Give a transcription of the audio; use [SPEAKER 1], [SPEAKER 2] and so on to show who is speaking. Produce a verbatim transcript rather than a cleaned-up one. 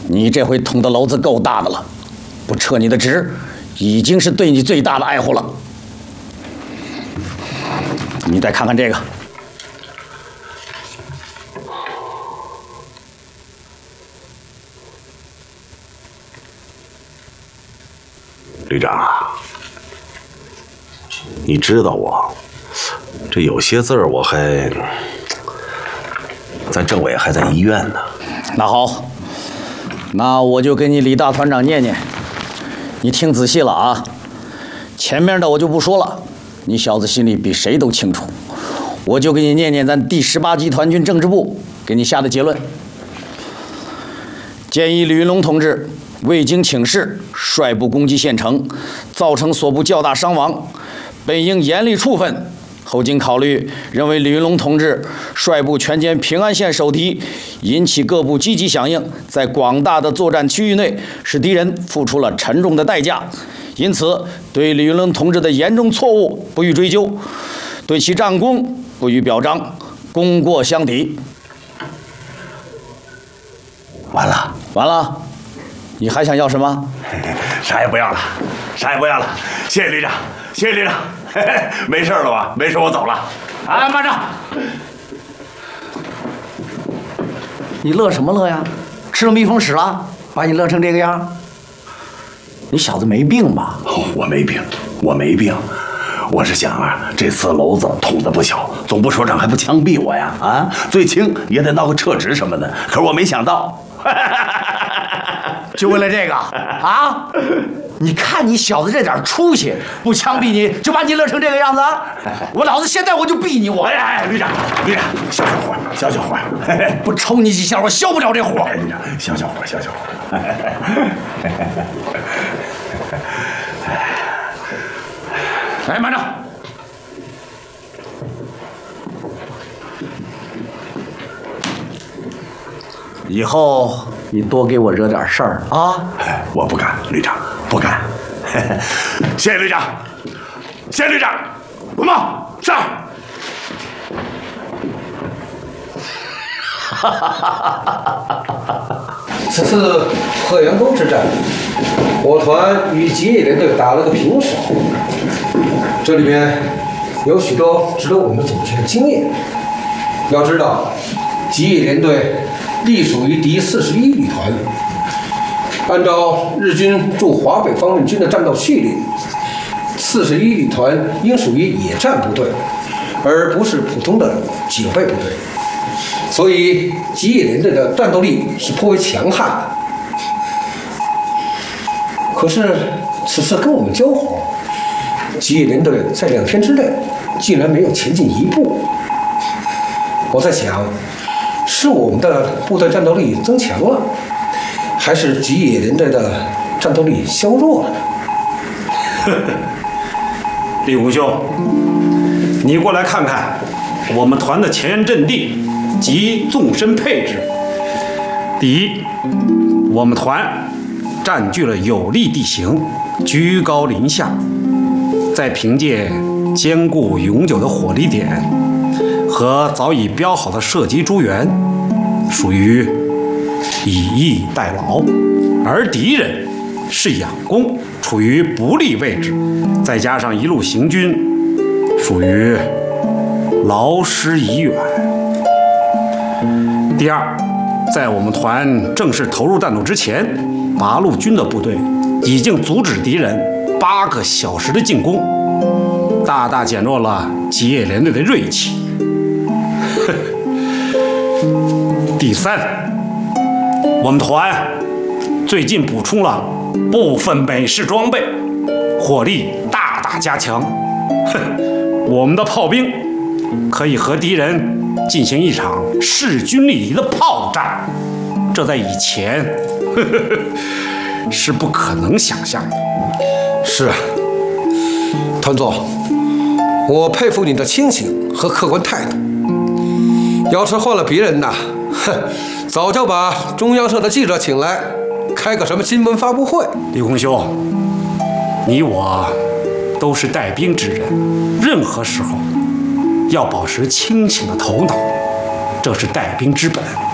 [SPEAKER 1] 你这回捅的篓子够大的了，不撤你的职，已经是对你最大的爱护了。你再看看这个。
[SPEAKER 2] 旅长啊，你知道我这有些字儿，我还咱政委还在医院呢。
[SPEAKER 1] 那好，那我就给你李大团长念念，你听仔细了啊。前面的我就不说了，你小子心里比谁都清楚。我就给你念念咱第十八集团军政治部给你下的结论：建议李云龙同志。 未经请示，率部攻击县城，造成所部较大伤亡，本应严厉处分。后经考虑，认为李云龙同志率部全歼平安县守敌，引起各部积极响应，在广大的作战区域内，使敌人付出了沉重的代价。因此，对李云龙同志的严重错误不予追究，对其战功不予表彰，功过相抵。
[SPEAKER 2] 完了，
[SPEAKER 1] 完了。 你还想要什么？
[SPEAKER 2] 啥也不要了，啥也不要了。谢谢旅长，谢谢旅长。嘿嘿，没事了吧？没事，我走了。
[SPEAKER 1] 哎，慢着！你乐什么乐呀？吃了蜜蜂屎了，把你乐成这个样？你小子没病吧？
[SPEAKER 2] 哦，我没病，我没病。我是想啊，这次篓子捅得不小，总部首长还不枪毙我呀？啊，最轻也得闹个撤职什么的。可是我没想到。
[SPEAKER 1] 就为了这个啊！你看你小子这点出息，不枪毙你就把你乐成这个样子，我老子现在我就毙你！我
[SPEAKER 2] 哎，旅长，旅长，消消火，消消火，
[SPEAKER 1] 不抽你几下我消不了这火。
[SPEAKER 2] 哎，旅长，消消火，消消火。
[SPEAKER 1] 哎，慢着！以后你多给我惹点事儿啊！
[SPEAKER 2] 哎，我不干，旅长不干。谢谢旅长，谢谢旅长。文茂上。
[SPEAKER 3] 此次贺阳沟之战，我团与吉野联队打了个平手，这里面有许多值得我们总结的经验。要知道，吉野联队隶属于第四十一旅团，按照日军驻华北方面军的战斗序列，四十一旅团应属于野战部队，而不是普通的警备部队。所以吉野联队的战斗力是颇为强悍的。可是此次跟我们交火，吉野联队在两天之内竟然没有前进一步。我在想，是我们的部队战斗力增强了，还是吉野联队的战斗力削弱了呢？
[SPEAKER 4] 李虎兄，你过来看看我们团的前沿阵地及纵深配置。第一，我们团占据了有利地形，居高临下，再凭借坚固永久的火力点和早已标好的射击诸元，属于以逸待劳；而敌人是佯攻，处于不利位置，再加上一路行军，属于劳师已远。第二，在我们团正式投入战斗之前，八路军的部队已经阻止敌人八个小时的进攻，大大减弱了吉野联队的锐气。第三，我们团最近补充了部分美式装备，火力大大加强。我们的炮兵可以和敌人进行一场势均力敌的炮战，这在以前呵呵是不可能想象的。
[SPEAKER 3] 是啊，团总，我佩服你的清醒和客观态度。要是换了别人呐，哼，早就把中央社的记者请来，开个什么新闻发布会。
[SPEAKER 4] 李洪兄，你我都是带兵之人，任何时候要保持清醒的头脑，这是带兵之本。